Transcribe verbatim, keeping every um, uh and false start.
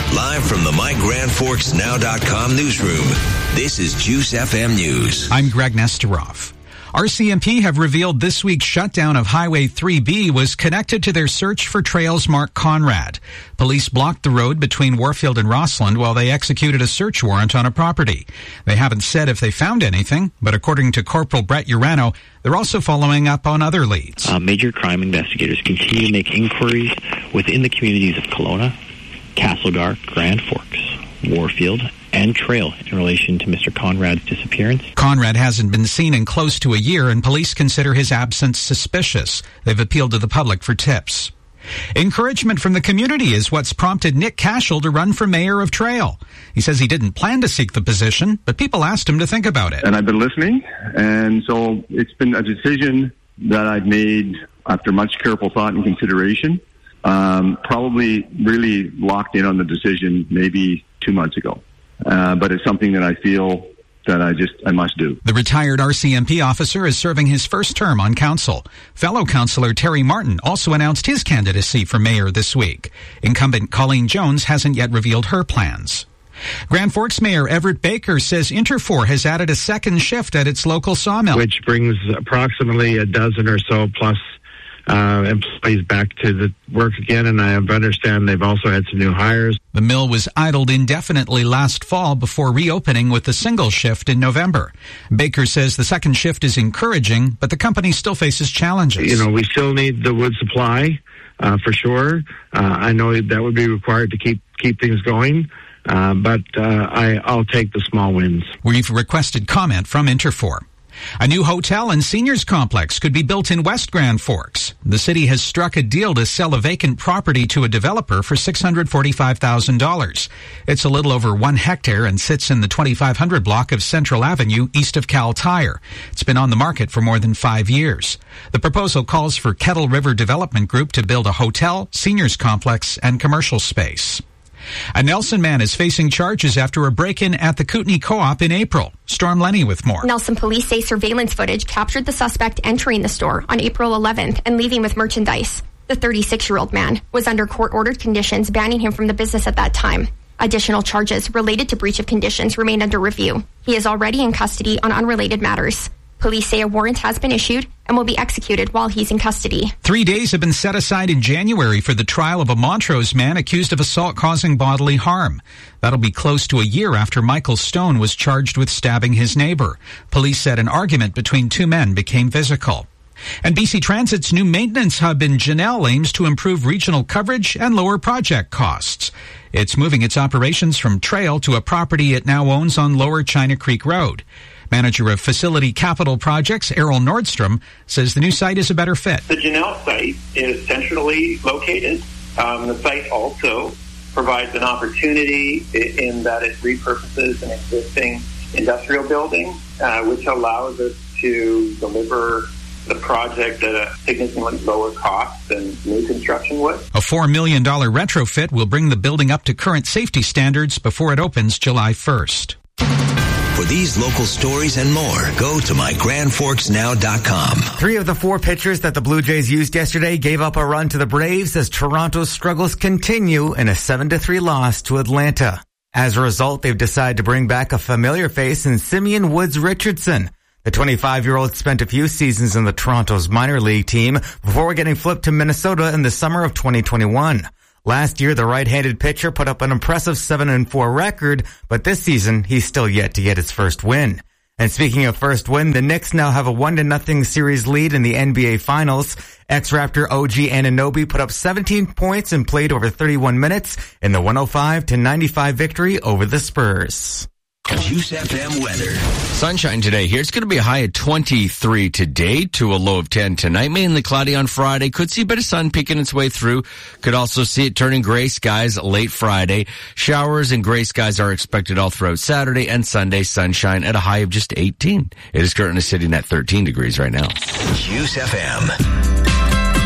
Live from the My Grand Forks Now dot com newsroom, this is Juice F M News. I'm Greg Nesteroff. R C M P have revealed this week's shutdown of Highway three B was connected to their search for Trail's Mark Conrad. Police blocked the road between Warfield and Rossland while they executed a search warrant on a property. They haven't said if they found anything, but according to Corporal Brett Urano, they're also following up on other leads. Uh, major crime investigators continue to make inquiries within the communities of Kelowna, Castlegar, Grand Forks, Warfield, and Trail in relation to Mister Conrad's disappearance. Conrad hasn't been seen in close to a year, and police consider his absence suspicious. They've appealed to the public for tips. Encouragement from the community is what's prompted Nick Cashel to run for mayor of Trail. He says he didn't plan to seek the position, but people asked him to think about it. And I've been listening, and so it's been a decision that I've made after much careful thought and consideration. Um, probably really locked in on the decision maybe two months ago. Uh, but it's something that I feel that I just, I must do. The retired R C M P officer is serving his first term on council. Fellow councillor Terry Martin also announced his candidacy for mayor this week. Incumbent Colleen Jones hasn't yet revealed her plans. Grand Forks Mayor Everett Baker says Interfor has added a second shift at its local sawmill, which brings approximately a dozen or so plus Uh, employees back to the work again, and I understand they've also had some new hires. The mill was idled indefinitely last fall before reopening with the single shift in November. Baker says the second shift is encouraging, but the company still faces challenges. You know, we still need the wood supply, uh, for sure. Uh, I know that would be required to keep keep things going, uh, but uh, I, I'll take the small wins. We've requested comment from Interfor. A new hotel and seniors complex could be built in West Grand Forks. The city has struck a deal to sell a vacant property to a developer for six hundred forty-five thousand dollars. It's a little over one hectare and sits in the twenty-five hundred block of Central Avenue east of Cal Tire. It's been on the market for more than five years. The proposal calls for Kettle River Development Group to build a hotel, seniors complex, and commercial space. A Nelson man is facing charges after a break-in at the Kootenay Co-op in April. Storm Lenny with more. Nelson police say surveillance footage captured the suspect entering the store on April eleventh and leaving with merchandise. The thirty-six-year-old man was under court-ordered conditions banning him from the business at that time. Additional charges related to breach of conditions remain under review. He is already in custody on unrelated matters. Police say a warrant has been issued and will be executed while he's in custody. Three days have been set aside in January for the trial of a Montrose man accused of assault causing bodily harm. That'll be close to a year after Michael Stone was charged with stabbing his neighbor. Police said an argument between two men became physical. And B C Transit's new maintenance hub in Janelle aims to improve regional coverage and lower project costs. It's moving its operations from Trail to a property it now owns on Lower China Creek Road. Manager of Facility Capital Projects, Errol Nordstrom, says the new site is a better fit. The Janelle site is centrally located. Um, the site also provides an opportunity in that it repurposes an existing industrial building, uh, which allows us to deliver the project at a significantly lower cost than new construction would. A four million dollars retrofit will bring the building up to current safety standards before it opens July first. For these local stories and more, go to my grand forks now dot com. Three of the four pitchers that the Blue Jays used yesterday gave up a run to the Braves as Toronto's struggles continue in a seven to three loss to Atlanta. As a result, they've decided to bring back a familiar face in Simeon Woods Richardson. The twenty-five-year-old spent a few seasons in the Toronto's minor league team before getting flipped to Minnesota in the summer of twenty twenty-one. Last year, the right-handed pitcher put up an impressive seven and four record, but this season, he's still yet to get his first win. And speaking of first win, the Knicks now have a one to nothing series lead in the N B A Finals. Ex-Raptor O G Anunoby put up seventeen points and played over thirty-one minutes in the one oh five to ninety-five victory over the Spurs. Juice F M weather. Sunshine today here. It's going to be a high of twenty-three today to a low of ten tonight. Mainly cloudy on Friday. Could see a bit of sun peeking its way through. Could also see it turning gray skies late Friday. Showers and gray skies are expected all throughout Saturday and Sunday. Sunshine at a high of just eighteen. It is currently sitting at thirteen degrees right now. Juice F M.